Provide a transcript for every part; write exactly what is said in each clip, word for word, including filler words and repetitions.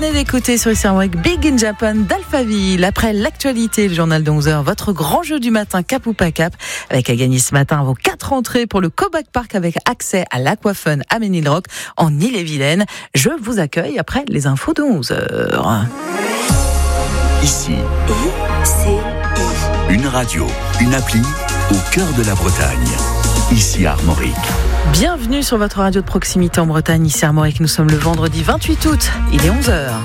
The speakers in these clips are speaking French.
venez d'écouter sur ici Armorique Big in Japan d'Alphaville. Après l'actualité, le journal de onze heures, votre grand jeu du matin Cap ou pas Cap, avec à gagner ce matin vos quatre entrées pour le Cobac Park avec accès à l'Aquafun à Ménilrock en Ille-et-Vilaine. Je vous accueille après les infos de onze heures. Ici, I C I. Une radio, une appli au cœur de la Bretagne. Ici Armorique. Bienvenue sur votre radio de proximité en Bretagne, ici Armorique. Nous sommes le vendredi vingt-huit août, il est onze heures.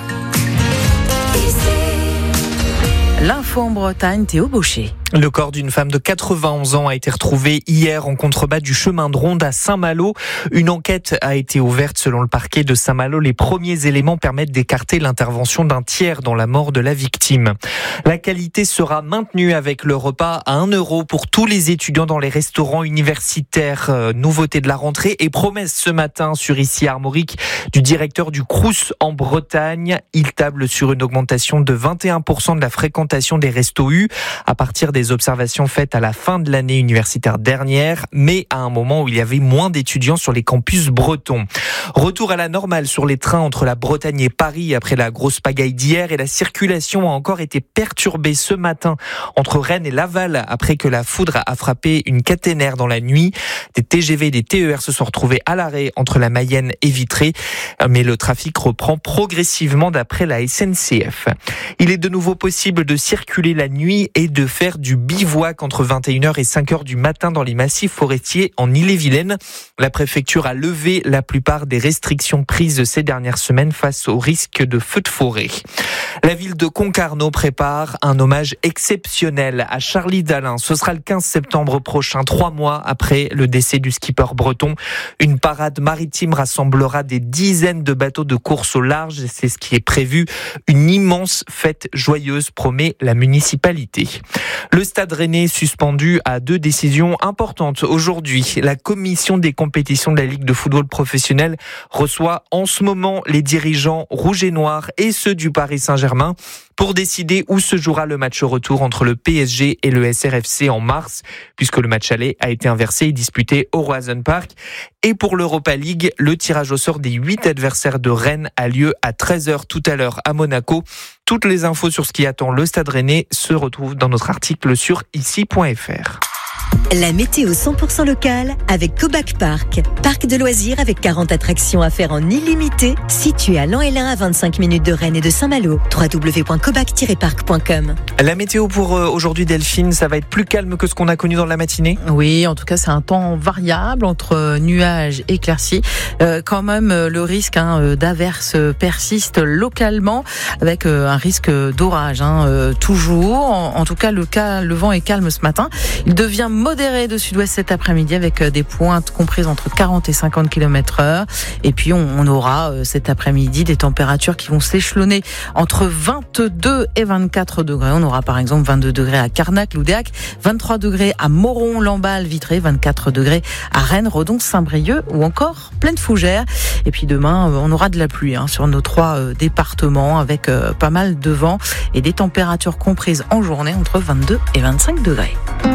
L'info en Bretagne, Théo Baucher. Le corps d'une femme de quatre-vingt-onze ans a été retrouvé hier en contrebas du chemin de ronde à Saint-Malo. Une enquête a été ouverte selon le parquet de Saint-Malo. Les premiers éléments permettent d'écarter l'intervention d'un tiers dans la mort de la victime. La qualité sera maintenue avec le repas à un euro pour tous les étudiants dans les restaurants universitaires. Euh, nouveauté de la rentrée et promesse ce matin sur ici Armorique du directeur du Crous en Bretagne. Il table sur une augmentation de vingt et un pour cent de la fréquentation des restos U à partir des des observations faites à la fin de l'année universitaire dernière, mais à un moment où il y avait moins d'étudiants sur les campus bretons. Retour à la normale sur les trains entre la Bretagne et Paris après la grosse pagaille d'hier, et la circulation a encore été perturbée ce matin entre Rennes et Laval après que la foudre a frappé une caténaire dans la nuit. Des T G V et des T E R se sont retrouvés à l'arrêt entre la Mayenne et Vitré, mais le trafic reprend progressivement d'après la S N C F. Il est de nouveau possible de circuler la nuit et de faire du bivouac entre vingt et une heures et cinq heures du matin dans les massifs forestiers en Ille-et-Vilaine. La préfecture a levé la plupart des restrictions prises ces dernières semaines face au risque de feux de forêt. La ville de Concarneau prépare un hommage exceptionnel à Charlie Dalin. Ce sera le quinze septembre prochain, trois mois après le décès du skipper breton. Une parade maritime rassemblera des dizaines de bateaux de course au large. C'est ce qui est prévu. Une immense fête joyeuse, promet la municipalité. Le Stade Rennais suspendu à deux décisions importantes aujourd'hui. La commission des compétitions de la Ligue de football professionnel reçoit en ce moment les dirigeants rouges et noirs et ceux du Paris Saint-Germain pour décider où se jouera le match retour entre le P S G et le S R F C en mars, puisque le match aller a été inversé et disputé au Roazhon Park. Et pour l'Europa League, le tirage au sort des huit adversaires de Rennes a lieu à treize heures tout à l'heure à Monaco. Toutes les infos sur ce qui attend le Stade Rennais se retrouvent dans notre article sur ici point f r. La météo cent pour cent locale avec Cobac Park. Parc de loisirs avec quarante attractions à faire en illimité, situé à Lan-et-Lain à vingt-cinq minutes de Rennes et de Saint-Malo. w w w point cobac tiret parc point com. La météo pour aujourd'hui, Delphine, ça va être plus calme que ce qu'on a connu dans la matinée ? Oui, en tout cas, c'est un temps variable entre nuages et éclaircies. Euh, quand même, le risque hein, d'averses persiste localement avec euh, un risque d'orage hein, euh, toujours. En, en tout cas, le, cas, le vent est calme ce matin. Il devient modéré de sud-ouest cet après-midi avec des pointes comprises entre quarante et cinquante kilomètres heure. Et puis, on, on aura euh, cet après-midi des températures qui vont s'échelonner entre vingt-deux et vingt-quatre degrés. On aura par exemple vingt-deux degrés à Carnac, Loudéac, vingt-trois degrés à Moron, Lamballe, Vitré, vingt-quatre degrés à Rennes, Redon, Saint-Brieuc ou encore Plaine-Fougère. Et puis demain, on aura de la pluie hein, sur nos trois euh, départements avec euh, pas mal de vent et des températures comprises en journée entre vingt-deux et vingt-cinq degrés.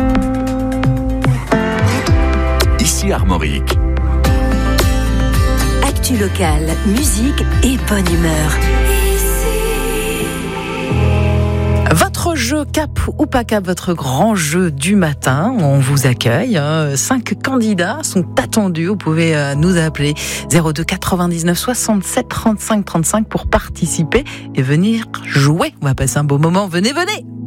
Ici Armorique. Actu locale, musique et bonne humeur. Votre jeu Cap ou pas Cap, votre grand jeu du matin, on vous accueille. Cinq candidats sont attendus. Vous pouvez nous appeler zéro deux quatre-vingt-dix-neuf soixante-sept trente-cinq trente-cinq pour participer et venir jouer. On va passer un beau moment. Venez, venez!